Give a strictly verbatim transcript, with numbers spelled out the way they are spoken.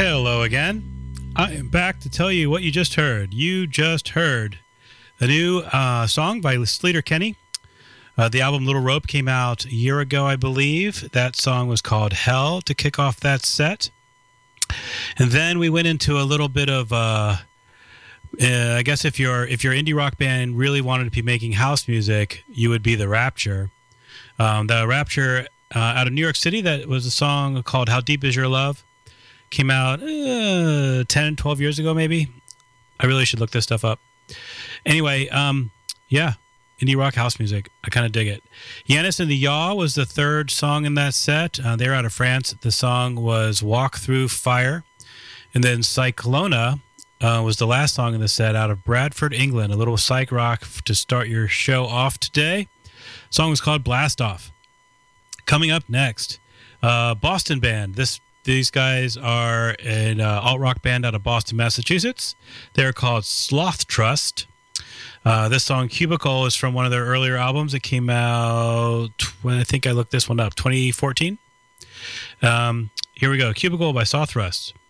Hello again. I am back to tell you what you just heard. You just heard a new uh, song by Sleater-Kinney. Uh, the album Little Rope came out a year ago, I believe. That song was called Hell to kick off that set. And then we went into a little bit of, uh, uh, I guess if your if your indie rock band really wanted to be making house music, you would be The Rapture. Um, the Rapture uh, out of New York City, that was a song called How Deep Is Your Love. Came out uh, ten, twelve years ago, maybe. I really should look this stuff up. Anyway, um, yeah, indie rock house music. I kind of dig it. Yanis and the Yaw was the third song in that set. Uh, they're out of France. The song was Walk Through Fire. And then Cyclona uh, was the last song in the set out of Bradford, England. A little psych rock to start your show off today. The song was called Blast Off. Coming up next, uh, Boston band. This These guys are an uh, alt-rock band out of Boston, Massachusetts. They're called Sloth Trust. Uh, this song, Cubicle, is from one of their earlier albums. It came out, when I think I looked this one up, twenty fourteen. Um, here we go, Cubicle by Sloth Trust.